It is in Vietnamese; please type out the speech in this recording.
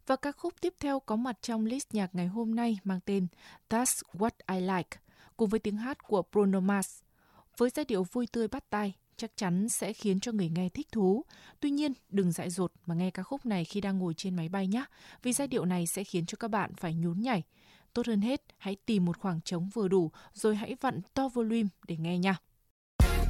Và ca khúc tiếp theo có mặt trong list nhạc ngày hôm nay mang tên That's What I Like, cùng với tiếng hát của Bruno Mars. Với giai điệu vui tươi bắt tai, chắc chắn sẽ khiến cho người nghe thích thú. Tuy nhiên, đừng dại dột mà nghe ca khúc này khi đang ngồi trên máy bay nhé, vì giai điệu này sẽ khiến cho các bạn phải nhún nhảy. Tốt hơn hết, hãy tìm một khoảng trống vừa đủ rồi hãy vặn to volume để nghe nha.